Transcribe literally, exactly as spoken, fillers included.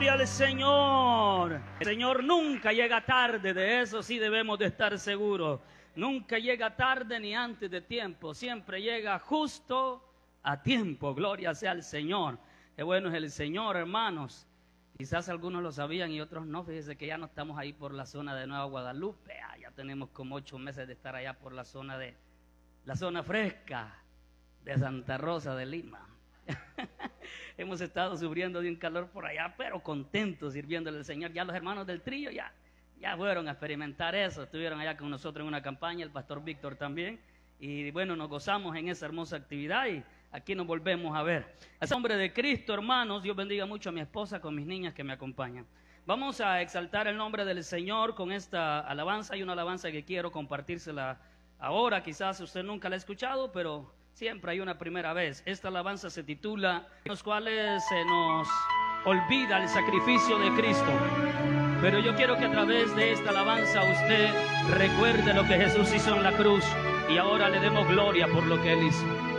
Gloria al Señor. El Señor nunca llega tarde, de eso sí debemos de estar seguros. Nunca llega tarde ni antes de tiempo, siempre llega justo a tiempo. Gloria sea al Señor. Qué bueno es el Señor, hermanos. Quizás algunos lo sabían y otros no. Fíjense que ya no estamos ahí por la zona de Nueva Guadalupe. Ah, ya tenemos como ocho meses de estar allá por la zona de la zona fresca de Santa Rosa de Lima. Hemos estado sufriendo de un calor por allá, pero contentos sirviéndole al Señor. Ya los hermanos del trío ya, ya fueron a experimentar eso. Estuvieron allá con nosotros en una campaña, el pastor Víctor también. Y bueno, nos gozamos en esa hermosa actividad y aquí nos volvemos a ver. En nombre de Cristo, hermanos, Dios bendiga mucho a mi esposa con mis niñas que me acompañan. Vamos a exaltar el nombre del Señor con esta alabanza. Hay una alabanza que quiero compartírsela ahora. Quizás usted nunca la ha escuchado, pero siempre hay una primera vez. Esta alabanza se titula en los cuales se nos olvida el sacrificio de Cristo. Pero yo quiero que a través de esta alabanza usted recuerde lo que Jesús hizo en la cruz y ahora le demos gloria por lo que Él hizo.